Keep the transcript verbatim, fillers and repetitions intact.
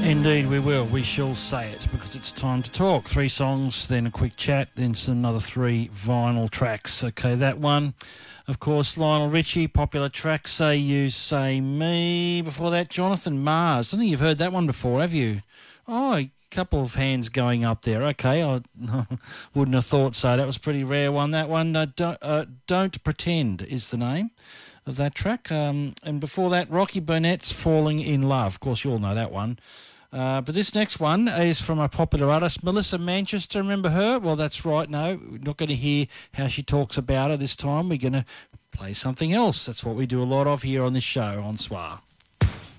Indeed we will. We shall say it because it's time to talk. Three songs, then a quick chat, then some another three vinyl tracks. Okay, that one, of course, Lionel Richie, popular track, Say You, Say Me. Before that, Jonathan Mars. I think you've heard that one before, have you? Oh, a couple of hands going up there. Okay, I wouldn't have thought so. That was a pretty rare one, that one. Uh, don't, uh, Don't Pretend is the name of that track. Um, and before that, Rocky Burnett's Falling in Love. Of course, you all know that one. Uh, but this next one is from a popular artist, Melissa Manchester. Remember her? Well, that's right. No, we're not going to hear how she talks about her this time. We're going to play something else. That's what we do a lot of here on this show on S W R.